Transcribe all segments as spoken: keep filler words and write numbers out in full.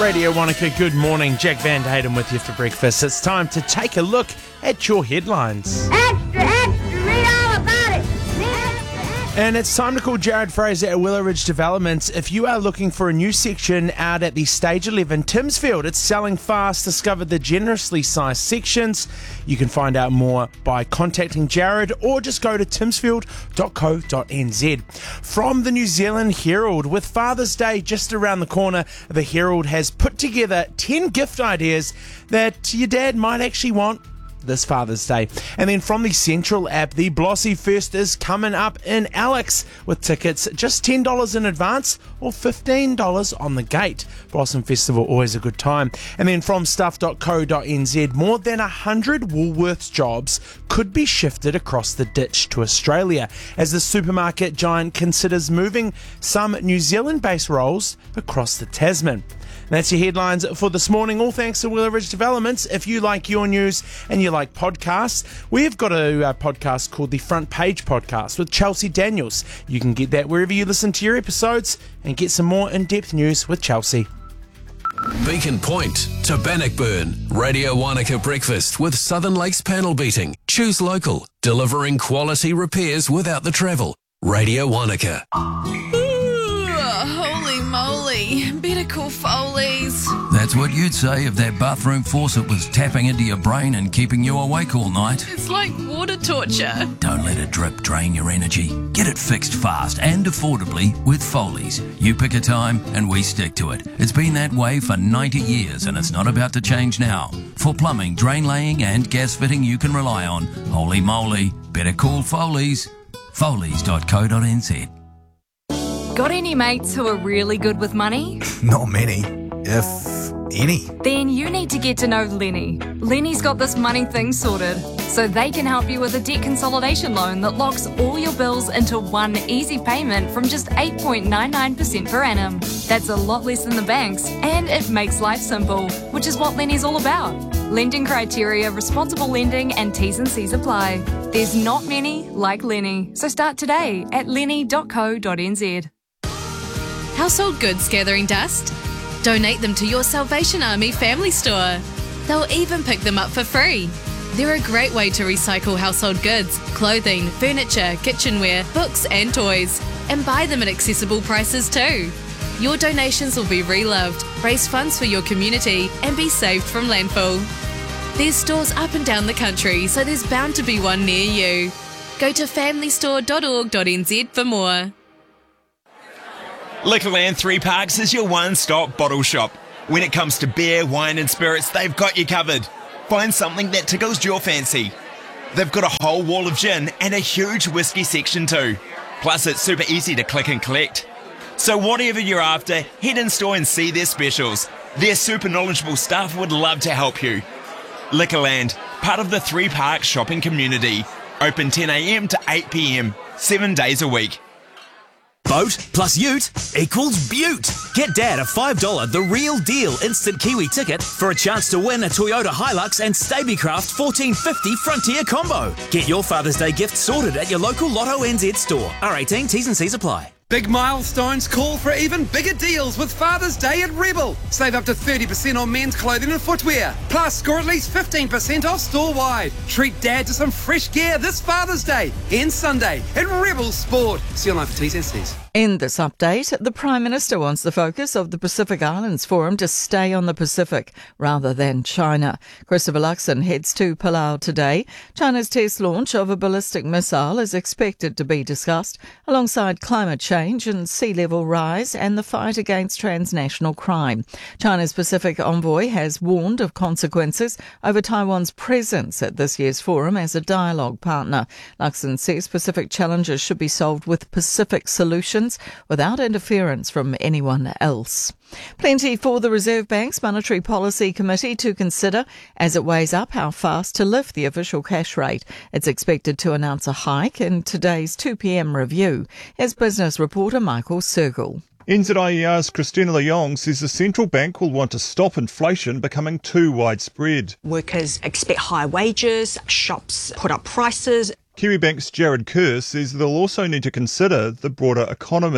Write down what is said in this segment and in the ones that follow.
Radio Wanaka, good morning. Jack Van Hayden with you for breakfast. It's time to take a look at your headlines. Extra, extra, read all about it. And it's time to call Jared Fraser at Willow Ridge Developments. If you are looking for a new section out at the Stage eleven Timsfield, it's selling fast. Discover the generously sized sections. You can find out more by contacting Jared or just go to timsfield dot co dot n z. From the New Zealand Herald, with Father's Day just around the corner, the Herald has put together ten gift ideas that your dad might actually want this Father's Day. And then from the Central app, the Blossy First is coming up in Alex with tickets just ten dollars in advance or fifteen dollars on the gate. Blossom Festival, always a good time. And then from stuff dot co dot n z, more than one hundred Woolworths jobs could be shifted across the ditch to Australia as the supermarket giant considers moving some New Zealand-based roles across the Tasman. That's your headlines for this morning, all thanks to Willow Ridge Developments. If you like your news and you like podcasts, we've got a uh, podcast called the Front Page Podcast with Chelsea Daniels. You can get that wherever you listen to your episodes and get some more in-depth news with Chelsea. Beacon Point to Bannockburn. Radio Wanaka Breakfast with Southern Lakes Panel Beating. Choose local, delivering quality repairs without the travel. Radio Wanaka. Holy moly, better call Foley's. That's what you'd say if that bathroom faucet was tapping into your brain and keeping you awake all night. It's like water torture. Don't let a drip drain your energy. Get it fixed fast and affordably with Foley's. You pick a time and we stick to it. It's been that way for ninety years and it's not about to change now. For plumbing, drain laying and gas fitting you can rely on, holy moly, better call Foley's. Foley's dot co dot n z. Got any mates who are really good with money? Not many, if any. Then you need to get to know Lenny. Lenny's got this money thing sorted, so they can help you with a debt consolidation loan that locks all your bills into one easy payment from just eight point nine nine percent per annum. That's a lot less than the banks, and it makes life simple, which is what Lenny's all about. Lending criteria, responsible lending, and T's and C's apply. There's not many like Lenny, so start today at lenny dot co dot n z. Household goods gathering dust? Donate them to your Salvation Army family store. They'll even pick them up for free. They're a great way to recycle household goods, clothing, furniture, kitchenware, books and toys, and buy them at accessible prices too. Your donations will be reloved, raise funds for your community, and be saved from landfill. There's stores up and down the country, so there's bound to be one near you. Go to family store dot org dot n z for more. Liquorland Three Parks is your one-stop bottle shop. When it comes to beer, wine and spirits, they've got you covered. Find something that tickles your fancy. They've got a whole wall of gin and a huge whiskey section too. Plus it's super easy to click and collect. So whatever you're after, head in store and see their specials. Their super knowledgeable staff would love to help you. Liquorland, part of the Three Parks shopping community. Open ten a m to eight p m, seven days a week. Boat plus ute equals beaut. Get Dad a five dollars The Real Deal instant Kiwi ticket for a chance to win a Toyota Hilux and Stabicraft fourteen fifty Frontier combo. Get your Father's Day gift sorted at your local Lotto N Z store. R eighteen, T's and C's apply. Big milestones call for even bigger deals with Father's Day at Rebel. Save up to thirty percent on men's clothing and footwear. Plus, score at least fifteen percent off store-wide. Treat Dad to some fresh gear this Father's Day and Sunday at Rebel Sport. See you online for T's and C's. In this update, the Prime Minister wants the focus of the Pacific Islands Forum to stay on the Pacific rather than China. Christopher Luxon heads to Palau today. China's test launch of a ballistic missile is expected to be discussed alongside climate change and sea level rise and the fight against transnational crime. China's Pacific envoy has warned of consequences over Taiwan's presence at this year's forum as a dialogue partner. Luxon says Pacific challenges should be solved with Pacific solutions without interference from anyone else. Plenty for the Reserve Bank's Monetary Policy Committee to consider as it weighs up how fast to lift the official cash rate. It's expected to announce a hike in today's two p m review. Here's business reporter Michael Sergel. N Z I E R's Christina Leong says the central bank will want to stop inflation becoming too widespread. Workers expect higher wages, shops put up prices. Kiwibank's Jared Kerr says they'll also need to consider the broader economy.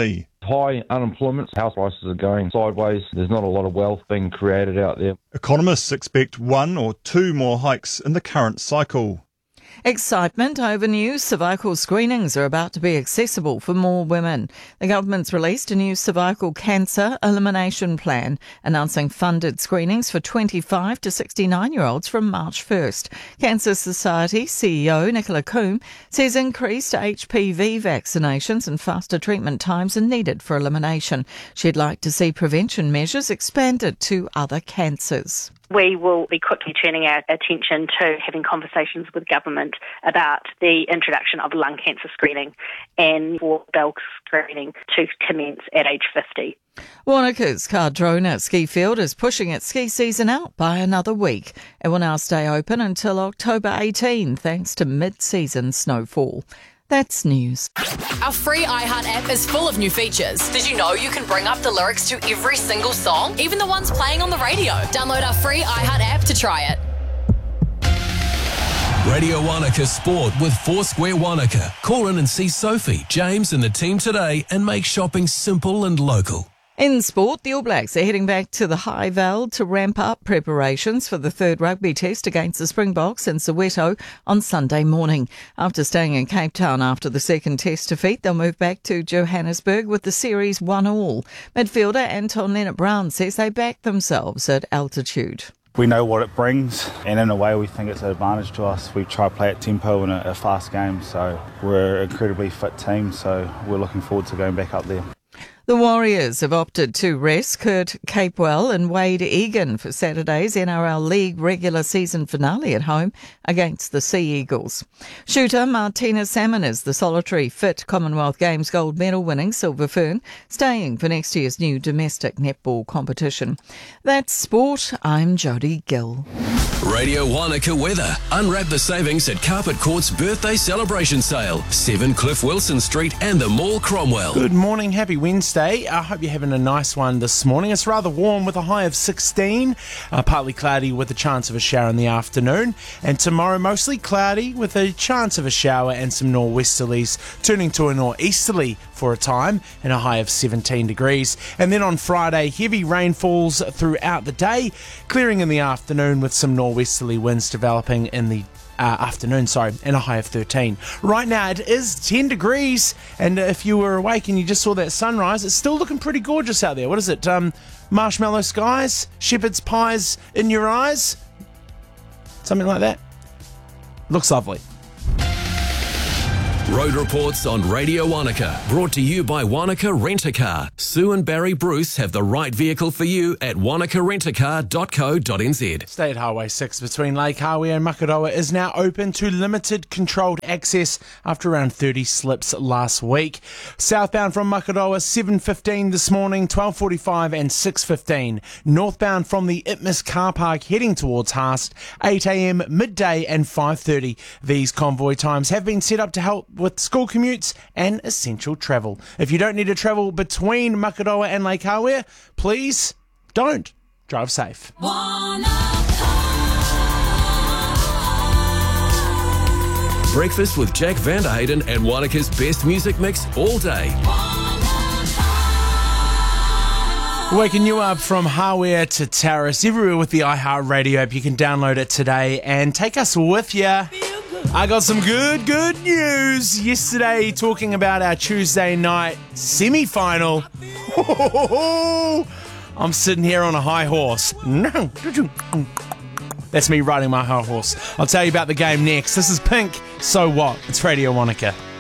High unemployment, house prices are going sideways. There's not a lot of wealth being created out there. Economists expect one or two more hikes in the current cycle. Excitement over new cervical screenings are about to be accessible for more women. The government's released a new cervical cancer elimination plan, announcing funded screenings for twenty-five to sixty-nine-year-olds from March first. Cancer Society C E O Nicola Coombe says increased H P V vaccinations and faster treatment times are needed for elimination. She'd like to see prevention measures expanded to other cancers. We will be quickly turning our attention to having conversations with government about the introduction of lung cancer screening and for bowel screening to commence at age fifty. Wanaka's Cardrona ski field is pushing its ski season out by another week. It will now stay open until October eighteenth thanks to mid-season snowfall. That's news. Our free iHeart app is full of new features. Did you know you can bring up the lyrics to every single song, even the ones playing on the radio? Download our free iHeart app to try it. Radio Wanaka Sport with Foursquare Wanaka. Call in and see Sophie, James and the team today and make shopping simple and local. In sport, the All Blacks are heading back to the High Veld to ramp up preparations for the third rugby test against the Springboks in Soweto on Sunday morning. After staying in Cape Town after the second test defeat, they'll move back to Johannesburg with the series one all. Midfielder Anton Leonard-Brown says they back themselves at altitude. We know what it brings, and in a way we think it's an advantage to us. We try to play at tempo in a, a fast game, so we're an incredibly fit team, so we're looking forward to going back up there. The Warriors have opted to rest Kurt Capewell and Wade Egan for Saturday's N R L League regular season finale at home against the Sea Eagles. Shooter Martina Salmon is the solitary fit Commonwealth Games gold medal winning Silver Fern, staying for next year's new domestic netball competition. That's sport. I'm Jodie Gill. Radio Wanaka weather. Unwrap the savings at Carpet Court's birthday celebration sale. seven Cliff Wilson Street and the Mall Cromwell. Good morning, happy Wednesday. I hope you're having a nice one this morning. It's rather warm with a high of sixteen, uh, partly cloudy with a chance of a shower in the afternoon. And tomorrow mostly cloudy with a chance of a shower and some nor'westerlies, turning to a nor'easterly for a time and a high of seventeen degrees. And then on Friday, heavy rainfalls throughout the day, clearing in the afternoon with some nor'westerly winds developing in the Uh, afternoon, sorry, and a high of thirteen. Right now it is ten degrees, and if you were awake and you just saw that sunrise, it's still looking pretty gorgeous out there. What is it? Um, marshmallow skies, shepherd's pies in your eyes, something like that. Looks lovely. Road reports on Radio Wanaka, brought to you by Wanaka Rent-A-Car. Sue and Barry Bruce have the right vehicle for you at wanaka rent a car dot co dot n z. State Highway six between Lake Hawea and Makaroa is now open to limited controlled access after around thirty slips last week. Southbound from Makaroa seven fifteen this morning, twelve forty-five and six fifteen. Northbound from the Itmas car park heading towards Haast, eight a m, midday and five thirty. These convoy times have been set up to help with school commutes and essential travel. If you don't need to travel between Makaroa and Lake Hawea, please don't. Drive safe. Breakfast with Jack Vanderhayden and Wanaka's best music mix all day. Waking you up from Hawea to Terrace, everywhere with the iHeartRadio app. You can download it today and take us with you. I got some good, good news yesterday talking about our Tuesday night semi-final. I'm sitting here on a high horse. That's me riding my high horse. I'll tell you about the game next. This is Pink, So What? It's Radio Wanaka.